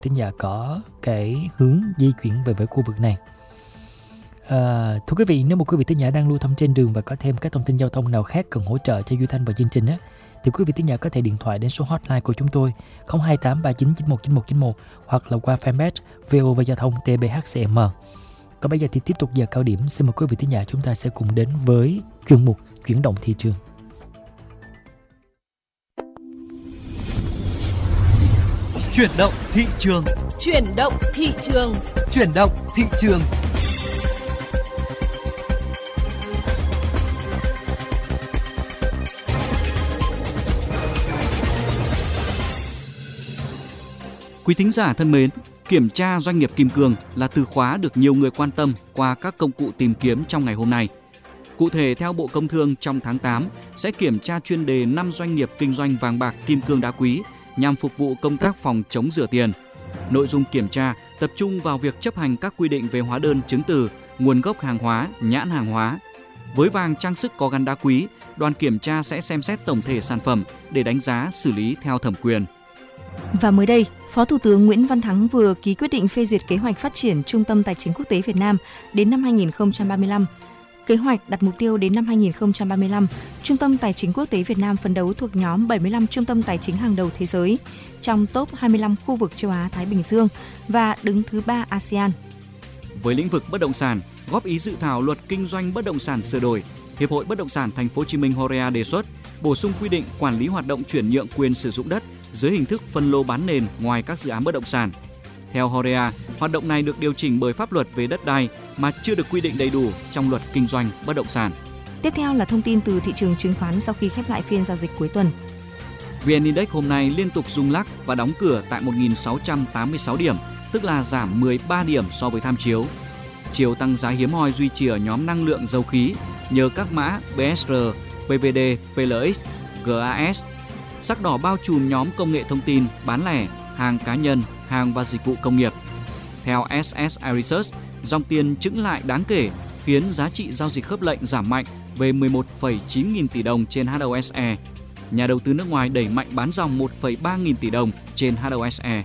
thính giả có cái hướng di chuyển về với khu vực này. Thưa quý vị, nếu một quý vị thính giả đang lưu thông trên đường và có thêm các thông tin giao thông nào khác cần hỗ trợ cho Duy Thanh và chương trình á, thì quý vị thính giả có thể điện thoại đến số hotline của chúng tôi 028 39 91 9191 hoặc là qua fanpage VOV Giao thông TBHCM. Còn bây giờ thì tiếp tục giờ cao điểm, xin mời quý vị thính giả chúng ta sẽ cùng đến với chuyên mục Chuyển động thị trường. Chuyển động thị trường. Chuyển động thị trường. Chuyển động thị trường. Quý thính giả thân mến, kiểm tra doanh nghiệp kim cương là từ khóa được nhiều người quan tâm qua các công cụ tìm kiếm trong ngày hôm nay. Cụ thể, theo Bộ Công Thương, trong tháng 8 sẽ kiểm tra chuyên đề 5 doanh nghiệp kinh doanh vàng bạc kim cương đá quý nhằm phục vụ công tác phòng chống rửa tiền. Nội dung kiểm tra tập trung vào việc chấp hành các quy định về hóa đơn chứng từ, nguồn gốc hàng hóa, nhãn hàng hóa. Với vàng trang sức có gắn đá quý, đoàn kiểm tra sẽ xem xét tổng thể sản phẩm để đánh giá, xử lý theo thẩm quyền. Và mới đây, Phó Thủ tướng Nguyễn Văn Thắng vừa ký quyết định phê duyệt kế hoạch phát triển Trung tâm Tài chính Quốc tế Việt Nam đến năm 2035. Kế hoạch đặt mục tiêu đến năm 2035, Trung tâm Tài chính Quốc tế Việt Nam phấn đấu thuộc nhóm 75 trung tâm tài chính hàng đầu thế giới, trong top 25 khu vực châu Á-Thái Bình Dương và đứng thứ 3 ASEAN. Với lĩnh vực bất động sản, góp ý dự thảo luật kinh doanh bất động sản sửa đổi, Hiệp hội Bất động sản Thành phố Hồ Chí Minh Horea đề xuất bổ sung quy định quản lý hoạt động chuyển nhượng quyền sử dụng đất dưới hình thức phân lô bán nền ngoài các dự án bất động sản. Theo Horea, hoạt động này được điều chỉnh bởi pháp luật về đất đai mà chưa được quy định đầy đủ trong luật kinh doanh bất động sản. Tiếp theo là thông tin từ thị trường chứng khoán sau khi khép lại phiên giao dịch cuối tuần. VN Index hôm nay liên tục rung lắc và đóng cửa tại 1.686 điểm, tức là giảm 13 điểm so với tham chiếu. Chiều tăng giá hiếm hoi duy trì ở nhóm năng lượng dầu khí nhờ các mã BSR, PVD, PLX, GAS. Sắc đỏ bao trùm nhóm công nghệ thông tin, bán lẻ, hàng cá nhân, hàng và dịch vụ công nghiệp. Theo SSI Research, dòng tiền chững lại đáng kể khiến giá trị giao dịch khớp lệnh giảm mạnh về 11,9 nghìn tỷ đồng trên HOSE. Nhà đầu tư nước ngoài đẩy mạnh bán dòng 1,3 nghìn tỷ đồng trên HOSE.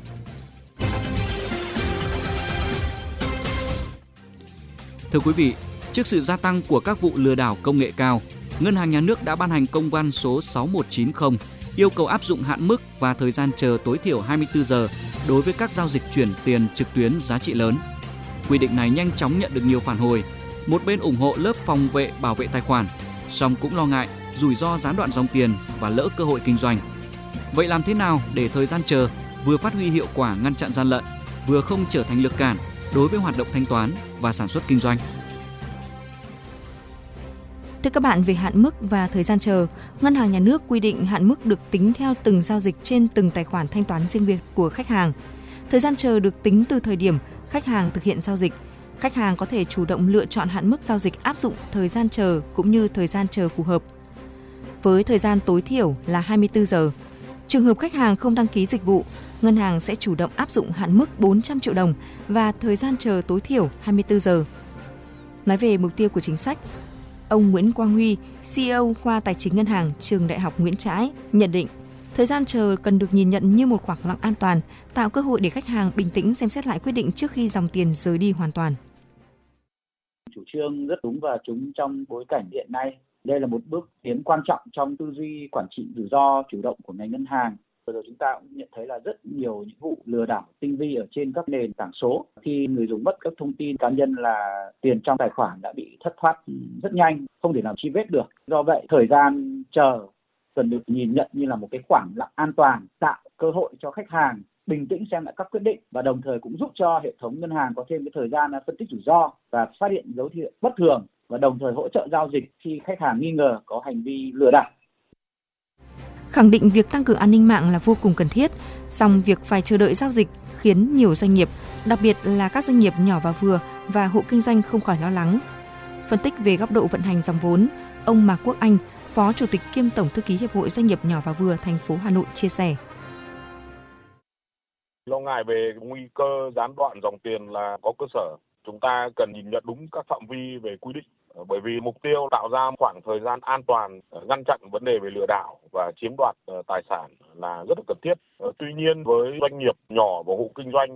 Thưa quý vị, trước sự gia tăng của các vụ lừa đảo công nghệ cao, Ngân hàng Nhà nước đã ban hành công văn số 6190 yêu cầu áp dụng hạn mức và thời gian chờ tối thiểu 24 giờ đối với các giao dịch chuyển tiền trực tuyến giá trị lớn. Quy định này nhanh chóng nhận được nhiều phản hồi. Một bên ủng hộ lớp phòng vệ bảo vệ tài khoản, song cũng lo ngại rủi ro gián đoạn dòng tiền và lỡ cơ hội kinh doanh. Vậy làm thế nào để thời gian chờ vừa phát huy hiệu quả ngăn chặn gian lận, vừa không trở thành lực cản đối với hoạt động thanh toán và sản xuất kinh doanh? Thưa các bạn, về hạn mức và thời gian chờ, Ngân hàng Nhà nước quy định hạn mức được tính theo từng giao dịch trên từng tài khoản thanh toán riêng biệt của khách hàng. Thời gian chờ được tính từ thời điểm khách hàng thực hiện giao dịch. Khách hàng có thể chủ động lựa chọn hạn mức giao dịch áp dụng thời gian chờ cũng như thời gian chờ phù hợp. Với thời gian tối thiểu là 24 giờ. Trường hợp khách hàng không đăng ký dịch vụ, ngân hàng sẽ chủ động áp dụng hạn mức 400 triệu đồng và thời gian chờ tối thiểu 24 giờ. Nói về mục tiêu của chính sách, ông Nguyễn Quang Huy, CEO khoa Tài chính Ngân hàng Trường Đại học Nguyễn Trãi, nhận định thời gian chờ cần được nhìn nhận như một khoảng lặng an toàn, tạo cơ hội để khách hàng bình tĩnh xem xét lại quyết định trước khi dòng tiền rời đi hoàn toàn. Chủ trương rất đúng và trúng trong bối cảnh hiện nay. Đây là một bước tiến quan trọng trong tư duy quản trị rủi ro chủ động của ngành ngân hàng. Rồi chúng ta cũng nhận thấy là rất nhiều những vụ lừa đảo tinh vi ở trên các nền tảng số. Khi người dùng mất các thông tin cá nhân là tiền trong tài khoản đã bị thất thoát rất nhanh, không thể nào truy vết được. Do vậy, thời gian chờ cần được nhìn nhận như là một cái khoảng lặng an toàn, tạo cơ hội cho khách hàng bình tĩnh xem lại các quyết định và đồng thời cũng giúp cho hệ thống ngân hàng có thêm cái thời gian phân tích rủi ro và phát hiện dấu hiệu bất thường và đồng thời hỗ trợ giao dịch khi khách hàng nghi ngờ có hành vi lừa đảo. Khẳng định việc tăng cường an ninh mạng là vô cùng cần thiết, song việc phải chờ đợi giao dịch khiến nhiều doanh nghiệp, đặc biệt là các doanh nghiệp nhỏ và vừa và hộ kinh doanh không khỏi lo lắng. Phân tích về góc độ vận hành dòng vốn, ông Mạc Quốc Anh, Phó Chủ tịch kiêm Tổng thư ký Hiệp hội Doanh nghiệp nhỏ và vừa thành phố Hà Nội chia sẻ. Lo ngại về nguy cơ gián đoạn dòng tiền là có cơ sở. Chúng ta cần nhìn nhận đúng các phạm vi về quy định bởi vì mục tiêu tạo ra khoảng thời gian an toàn, ngăn chặn vấn đề về lừa đảo và chiếm đoạt tài sản là rất là cần thiết. Tuy nhiên với doanh nghiệp nhỏ và hộ kinh doanh